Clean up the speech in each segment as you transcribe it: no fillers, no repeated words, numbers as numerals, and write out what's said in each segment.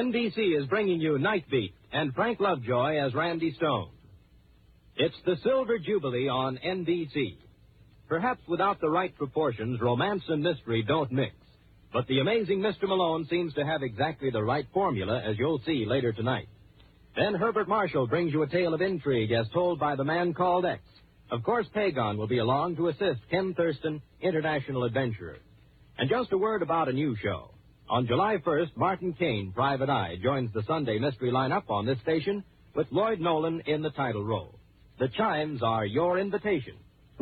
NBC is bringing you Night Beat and Frank Lovejoy as Randy Stone. It's the Silver Jubilee on NBC. Perhaps without the right proportions, romance and mystery don't mix. But the amazing Mr. Malone seems to have exactly the right formula, as you'll see later tonight. Then Herbert Marshall brings you a tale of intrigue as told by the man called X. Of course, Pagon will be along to assist Ken Thurston, international adventurer. And just a word about a new show. On July 1st, Martin Caine, Private Eye, joins the Sunday mystery lineup on this station with Lloyd Nolan in the title role. The chimes are your invitation.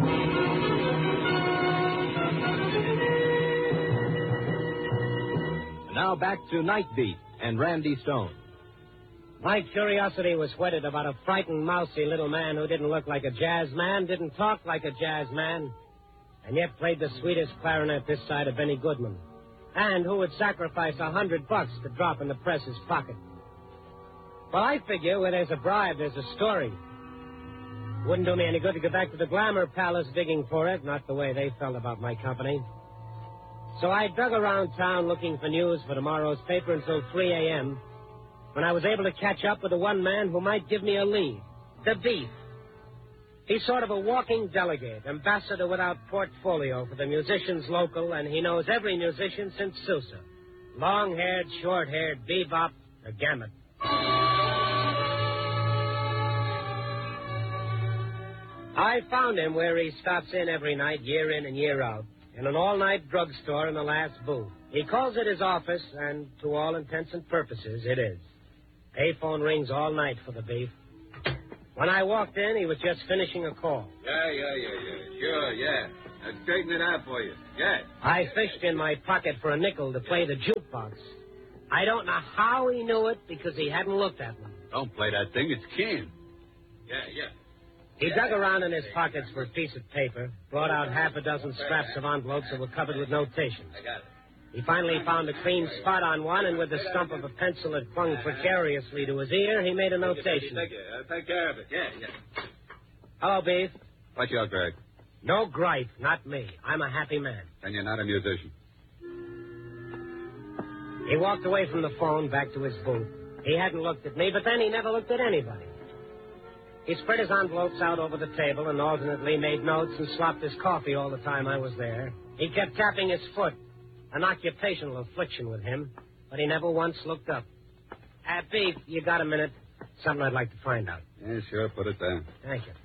Now back to Night Beat and Randy Stone. My curiosity was whetted about a frightened, mousy little man who didn't look like a jazz man, didn't talk like a jazz man, and yet played the sweetest clarinet this side of Benny Goodman, and who would sacrifice $100 to drop in the press's pocket. Well, I figure where there's a bribe, there's a story. Wouldn't do me any good to go back to the Glamour Palace digging for it, not the way they felt about my company. So I dug around town looking for news for tomorrow's paper until 3 a.m., when I was able to catch up with the one man who might give me a lead, the Beef. He's sort of a walking delegate, ambassador without portfolio for the musicians local, and he knows every musician since Sousa. Long-haired, short-haired, bebop, the gamut. I found him where he stops in every night, year in and year out, in an all-night drugstore in the last booth. He calls it his office, and to all intents and purposes, it is. Payphone rings all night for the Beef. When I walked in, he was just finishing a call. Yeah. Sure, yeah. I'll straighten it out for you. Yeah. I fished in my pocket for a nickel to play the jukebox. I don't know how he knew it because he hadn't looked at one. Don't play that thing. It's Ken. Yeah. He dug around in his pockets for a piece of paper, brought out half a dozen scraps of envelopes that were covered with notations. I got it. He finally found a clean spot on one, and with the stump of a pencil that clung precariously to his ear, he made a notation. Take care of it. Yeah. Hello, Beef. What's your Greg? No gripe, not me. I'm a happy man. Then you're not a musician. He walked away from the phone back to his booth. He hadn't looked at me, but then he never looked at anybody. He spread his envelopes out over the table and alternately made notes and slopped his coffee all the time I was there. He kept tapping his foot. An occupational affliction with him, but he never once looked up. Beef, you got a minute? Something I'd like to find out. Yeah, sure, put it down. Thank you.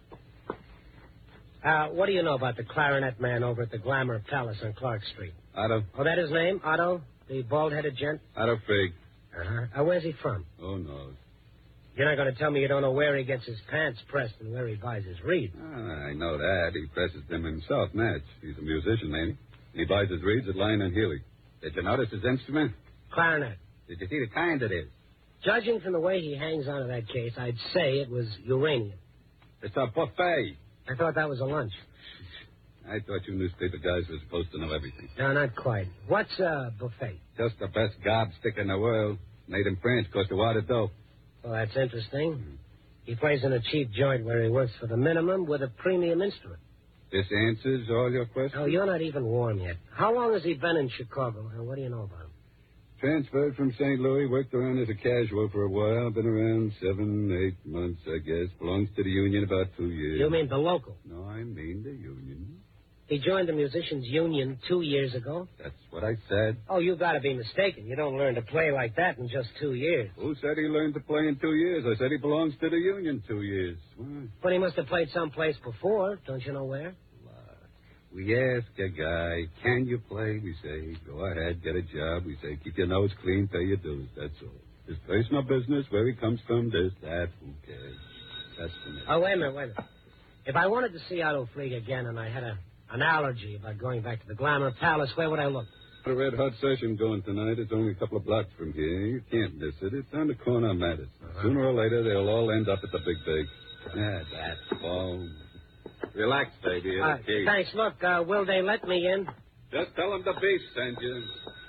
What do you know about the clarinet man over at the Glamour Palace on Clark Street? Otto. Oh, that his name? Otto? The bald-headed gent? Otto Frigg. Uh-huh. Where's he from? Oh, no. You're not going to tell me you don't know where he gets his pants pressed and where he buys his reeds. I know that. He presses them himself, Natch. He's a musician, ain't he? He buys his reeds at Lyon and Healy. Did you notice his instrument? Clarinet. Did you see the kind it is? Judging from the way he hangs on to that case, I'd say it was uranium. It's a buffet. I thought that was a lunch. I thought you newspaper guys were supposed to know everything. No, not quite. What's a buffet? Just the best gobstick in the world. Made in France, cost a wad of dough. Well, that's interesting. He plays in a cheap joint where he works for the minimum with a premium instrument. This answers all your questions? Oh, you're not even warm yet. How long has he been in Chicago, and what do you know about him? Transferred from St. Louis, worked around as a casual for a while. Been around 7, 8 months, I guess. Belongs to the union about 2 years. You mean the local? No, I mean the union. He joined the musicians' union 2 years ago? That's what I said. Oh, you got to be mistaken. You don't learn to play like that in just 2 years. Who said he learned to play in 2 years? I said he belongs to the union 2 years. Well, but he must have played someplace before. Don't you know where? We ask a guy, can you play? We say, go ahead, get a job. We say, keep your nose clean, pay your dues. That's all. His personal business, where he comes from, this, that, who cares? That's the matter. Oh, wait a minute. If I wanted to see Otto Fleeg again and I had an allergy about going back to the Glamour Palace, where would I look? A red-hot session going tonight. It's only a couple of blocks from here. You can't miss it. It's on the corner of Madison. Uh-huh. Sooner or later, they'll all end up at the Big Big. Yeah, that's all. Relax, baby. Thanks. Look, will they let me in? Just tell them the Beef sent you.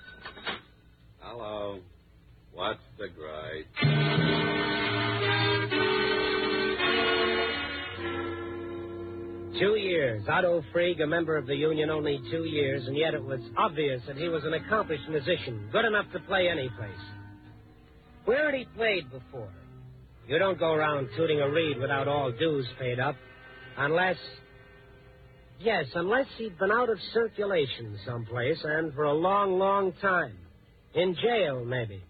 Hello. What's the gripe? 2 years. Otto Fleeg, a member of the union, only 2 years, and yet it was obvious that he was an accomplished musician, good enough to play any place. Where had he played before? You don't go around tooting a reed without all dues paid up. Unless he'd been out of circulation someplace, and for a long, long time. In jail, maybe.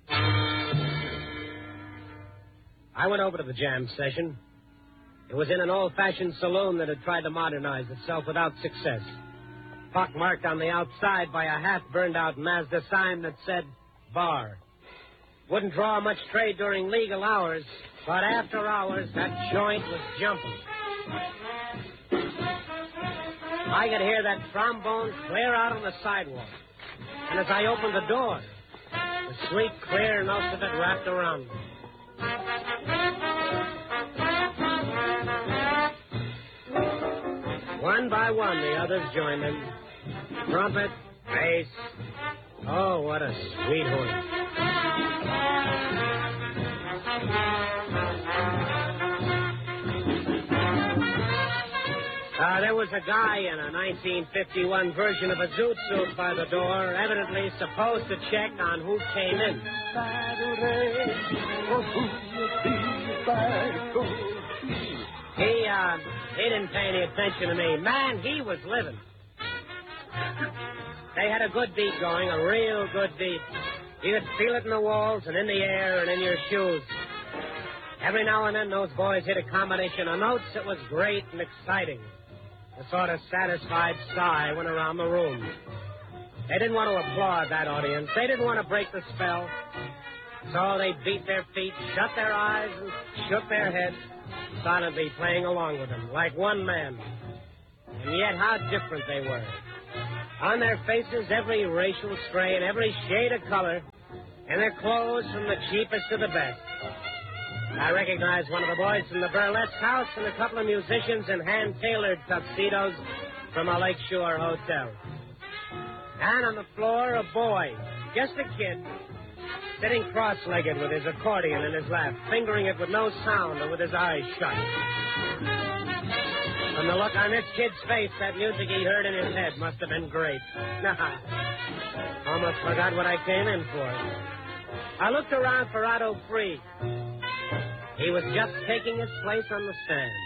I went over to the jam session. It was in an old-fashioned saloon that had tried to modernize itself without success. Pockmarked on the outside by a half-burned-out Mazda sign that said, bar. Wouldn't draw much trade during legal hours, but after hours, that joint was jumping. I could hear that trombone clear out on the sidewalk. And as I opened the door, the sweet, clear notes of it wrapped around me. One by one, the others joined in. Trumpet, bass. Oh, what a sweet horn. There was a guy in a 1951 version of a zoot suit by the door, evidently supposed to check on who came in. He didn't pay any attention to me. Man, he was living. They had a good beat going, a real good beat. You could feel it in the walls and in the air and in your shoes. Every now and then those boys hit a combination of notes that was great and exciting. A sort of satisfied sigh went around the room. They didn't want to applaud that audience. They didn't want to break the spell. So they beat their feet, shut their eyes, and shook their heads, silently playing along with them, like one man. And yet how different they were. On their faces, every racial strain, every shade of color, and their clothes from the cheapest to the best. I recognized one of the boys from the burlesque house and a couple of musicians in hand-tailored tuxedos from a Lakeshore hotel. And on the floor, a boy, just a kid, sitting cross-legged with his accordion in his lap, fingering it with no sound or with his eyes shut. From the look on this kid's face, that music he heard in his head must have been great. Almost forgot what I came in for. I looked around for Otto Freed. He was just taking his place on the stand.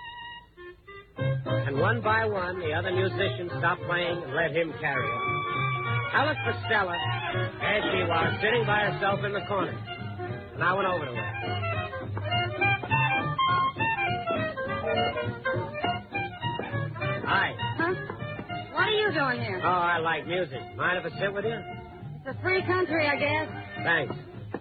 And one by one, the other musicians stopped playing and let him carry it. I looked for Stella. There she was, sitting by herself in the corner. And I went over to her. Hi. Huh? What are you doing here? Oh, I like music. Mind if I sit with you? It's a free country, I guess. Thanks.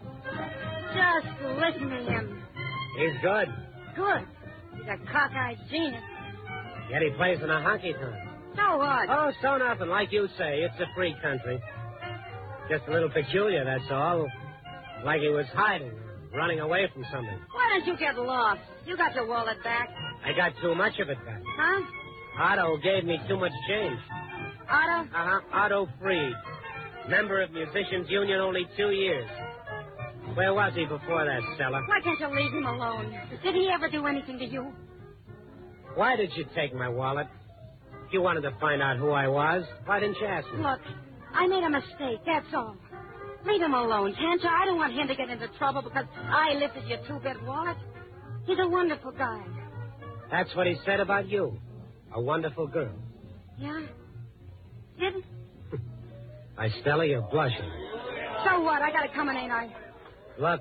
Just listen to him. He's good. Good. He's a cockeyed genius. Yet he plays in a honky tonk. So what? Oh, so nothing. Like you say, it's a free country. Just a little peculiar, that's all. Like he was hiding, running away from something. Why don't you get lost? You got your wallet back. I got too much of it back. Huh? Otto gave me too much change. Otto? Uh-huh. Otto Freed. Member of Musicians Union only 2 years. Where was he before that, Stella? Why can't you leave him alone? Did he ever do anything to you? Why did you take my wallet? If you wanted to find out who I was, why didn't you ask me? Look, I made a mistake, that's all. Leave him alone, can't you? I don't want him to get into trouble because I lifted your two-bit wallet. He's a wonderful guy. That's what he said about you. A wonderful girl. Yeah? Did he? Why, Stella, you're blushing. So what? I gotta come in, ain't I? Look,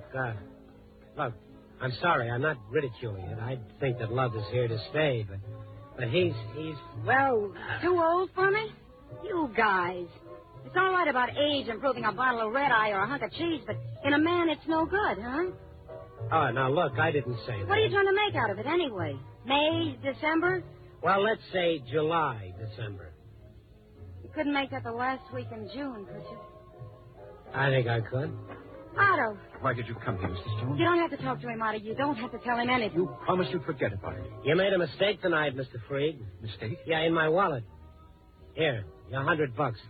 I'm sorry. I'm not ridiculing it. I think that love is here to stay, but he's, well... Too old for me? You guys. It's all right about age improving a bottle of red-eye or a hunk of cheese, but in a man it's no good, huh? Oh, now, look, I didn't say that. What are you trying to make out of it anyway? May, December? Well, let's say July, December. You couldn't make that the last week in June, could you? I think I could. Otto. Why did you come here, Mr. Stone? You don't have to talk to him, Otto. You don't have to tell him anything. You promised you'd forget about it. You made a mistake tonight, Mr. Freed. Mistake? Yeah, in my wallet. Here, your $100.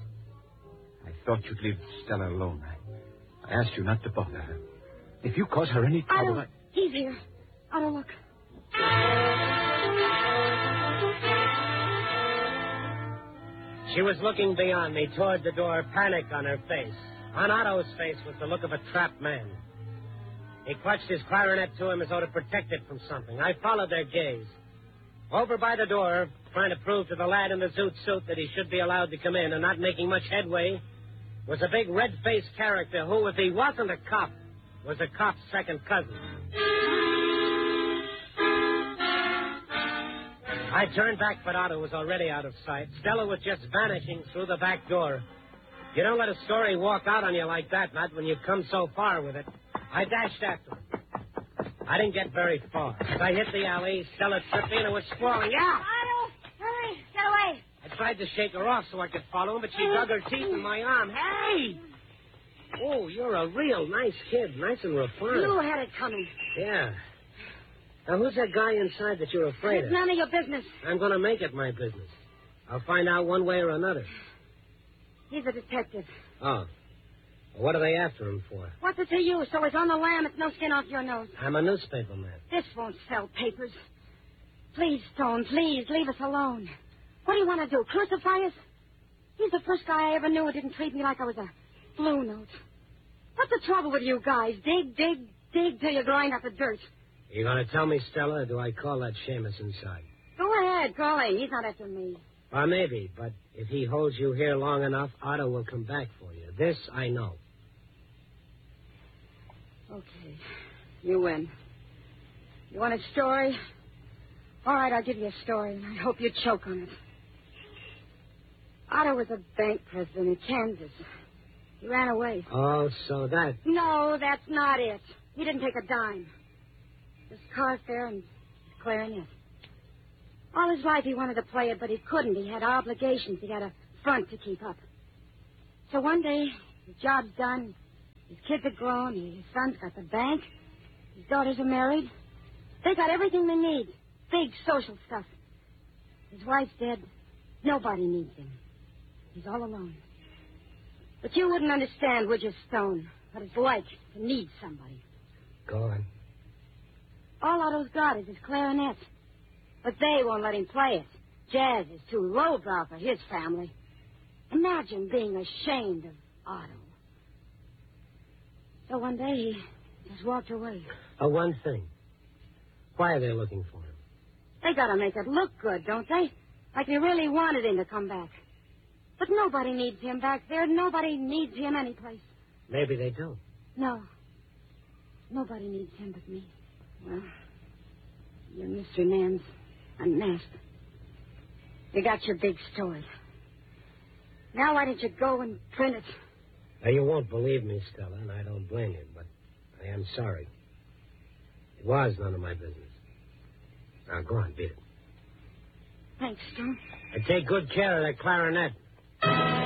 I thought you'd leave Stella alone. I asked you not to bother her. If you cause her any trouble... Otto, he's here. Otto, look. She was looking beyond me toward the door, panic on her face. On Otto's face was the look of a trapped man. He clutched his clarinet to him as though to protect it from something. I followed their gaze. Over by the door, trying to prove to the lad in the zoot suit that he should be allowed to come in and not making much headway, was a big red-faced character who, if he wasn't a cop, was a cop's second cousin. I turned back, but Otto was already out of sight. Stella was just vanishing through the back door. You don't let a story walk out on you like that, not when you've come so far with it. I dashed after him. I didn't get very far. As I hit the alley, Stella tripped in and was squalling. Yeah! Otto, hurry, get away. I tried to shake her off so I could follow him, but she dug her teeth in my arm. Hey! Oh, you're a real nice kid. Nice and refined. You had it coming. Yeah. Now, who's that guy inside that you're afraid It's of? none of your business. I'm going to make it my business. I'll find out one way or another. He's a detective. Oh. Well, what are they after him for? What's it to you? So it's on the lam, it's no skin off your nose. I'm a newspaper man. This won't sell papers. Please, Stone, please, leave us alone. What do you want to do, crucify us? He's the first guy I ever knew who didn't treat me like I was a blue note. What's the trouble with you guys? Dig till you grind up the dirt. You going to tell me, Stella, or do I call that Seamus inside? Go ahead, call him. He's not after me. Well, maybe, but if he holds you here long enough, Otto will come back for you. This I know. Okay. You win. You want a story? All right, I'll give you a story, and I hope you choke on it. Otto was a bank president in Kansas. He ran away. Oh, so that... No, that's not it. He didn't take a dime. Just car fare and clarinet. All his life he wanted to play it, but he couldn't. He had obligations. He had a front to keep up. So one day, his job's done. His kids are grown. His son's got the bank. His daughters are married. They got everything they need. Big social stuff. His wife's dead. Nobody needs him. He's all alone. But you wouldn't understand, would you, Stone, what it's like to need somebody. Go on. All Otto's got is his clarinet. But they won't let him play it. Jazz is too lowbrow for his family. Imagine being ashamed of Otto. So one day he just walked away. One thing. Why are they looking for him? They gotta make it look good, don't they? Like they really wanted him to come back. But nobody needs him back there. Nobody needs him anyplace. Maybe they don't. No. Nobody needs him but me. Well, you're Mr. Nance unmasked. You got your big story. Now why don't you go and print it? Now, you won't believe me, Stella, and I don't blame you, but I am sorry. It was none of my business. Now, go on, beat it. Thanks, Stone. And take good care of that clarinet.